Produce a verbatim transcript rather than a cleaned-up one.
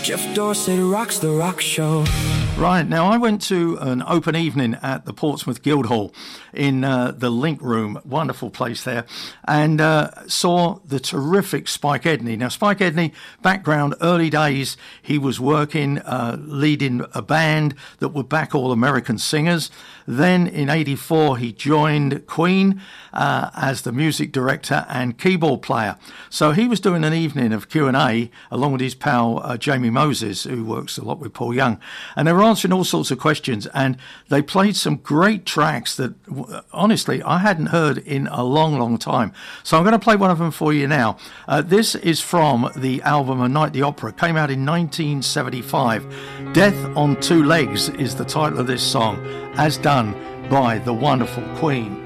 Jeff Dorsett rocks the rock show. Right, now I went to an open evening at the Portsmouth Guildhall in uh, the Link Room, wonderful place there, and uh, saw the terrific Spike Edney. Now, Spike Edney, background, early days, he was working, uh, leading a band that would back all American singers. Then in eighty-four, he joined Queen uh, as the music director and keyboard player. So he was doing an evening of Q and A along with his pal uh, Jamie Moses, who works a lot with Paul Young. And they were answering all sorts of questions, and they played some great tracks that, honestly, I hadn't heard in a long, long time. So I'm going to play one of them for you now. Uh, this is from the album A Night the Opera. Came out in nineteen seventy-five. Death on Two Legs is the title of this song, as done by the wonderful Queen.